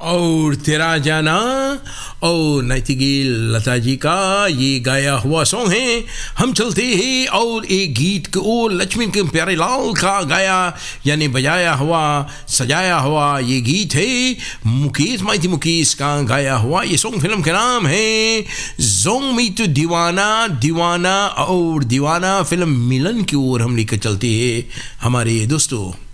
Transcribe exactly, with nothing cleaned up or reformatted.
और तेरा जाना और नैतिकील लता जी का ये गाया हुआ सॉन्ग है हम चलते हैं। और एक गीत को लक्ष्मी के प्यारे लाल का गाया यानी बजाया हुआ सजाया हुआ ये गीत है मुकेश माइती मुकेश का गाया हुआ। ये सॉन्ग फिल्म का नाम है जोंग मी तो दीवाना दीवाना। और दीवाना फिल्म मिलन की ओर हम लेकर चलते हैं हमारे दोस्तों।